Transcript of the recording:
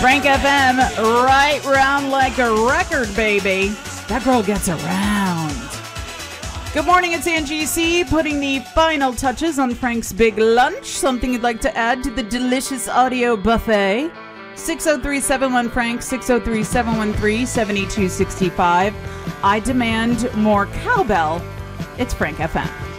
Frank FM, right round like a record, baby. That girl gets around. Good morning, it's Angie C. putting the final touches on Frank's Big Lunch. Something you'd like to add to the delicious audio buffet? 603-7-1-FRANK, 603-713-7265. I demand more cowbell. It's Frank FM.